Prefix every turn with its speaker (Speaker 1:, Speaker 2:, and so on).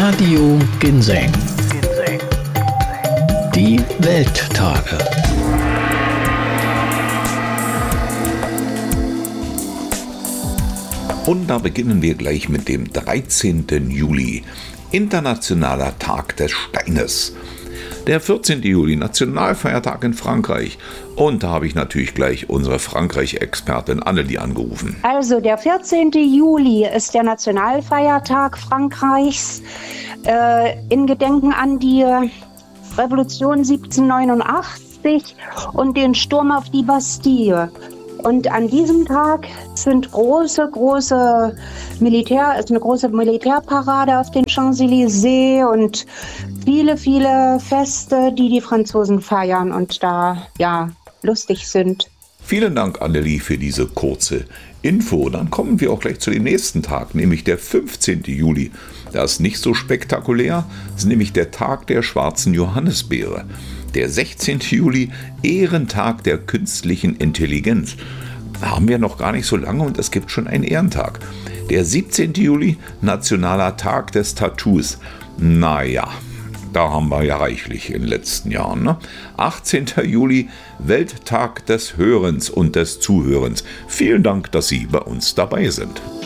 Speaker 1: Radio Ginseng. Die Welttage.
Speaker 2: Und da beginnen wir gleich mit dem 13. Juli, Internationaler Tag des Steines. Der 14. Juli, Nationalfeiertag in Frankreich. Und da habe ich natürlich gleich unsere Frankreich-Expertin Annelie angerufen.
Speaker 3: Also der 14. Juli ist der Nationalfeiertag Frankreichs in Gedenken an die Revolution 1789 und den Sturm auf die Bastille. Und an diesem Tag sind eine große Militärparade auf den Champs-Élysées und viele Feste, die Franzosen feiern und da lustig sind.
Speaker 2: Vielen Dank, Annelie, für diese kurze Info. Dann kommen wir auch gleich zu dem nächsten Tag, nämlich der 15. Juli. Das ist nicht so spektakulär, das ist nämlich der Tag der schwarzen Johannisbeere. Der 16. Juli, Ehrentag der künstlichen Intelligenz. Da haben wir noch gar nicht so lange und es gibt schon einen Ehrentag. Der 17. Juli, Nationaler Tag des Tattoos. Naja, da haben wir ja reichlich in den letzten Jahren. Ne? 18. Juli, Welttag des Hörens und des Zuhörens. Vielen Dank, dass Sie bei uns dabei sind.